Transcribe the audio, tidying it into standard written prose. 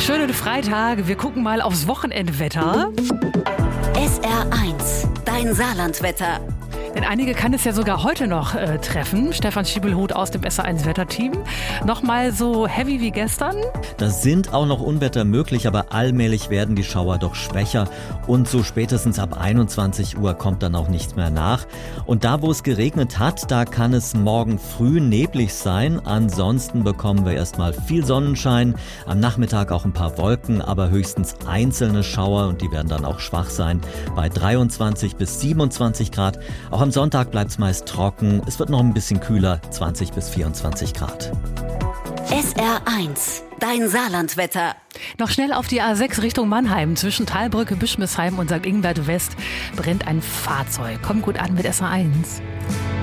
Schönen Freitag. Wir gucken mal aufs Wochenendwetter. SR1, dein Saarlandwetter. Denn einige kann es ja sogar heute noch treffen. Stefan Schiebelhut aus dem SR1-Wetterteam. Nochmal so heavy wie gestern? Da sind auch noch Unwetter möglich, aber allmählich werden die Schauer doch schwächer. Und so spätestens ab 21 Uhr kommt dann auch nichts mehr nach. Und da, wo es geregnet hat, da kann es morgen früh neblig sein. Ansonsten bekommen wir erstmal viel Sonnenschein. Am Nachmittag auch ein paar Wolken, aber höchstens einzelne Schauer. Und die werden dann auch schwach sein. Bei 23 bis 27 Grad. Auch am Sonntag bleibt es meist trocken. Es wird noch ein bisschen kühler, 20 bis 24 Grad. SR1, dein Saarlandwetter. Noch schnell auf die A6 Richtung Mannheim. Zwischen Thalbrücke, Bischmisheim und St. Ingbert West brennt ein Fahrzeug. Kommt gut an mit SR1.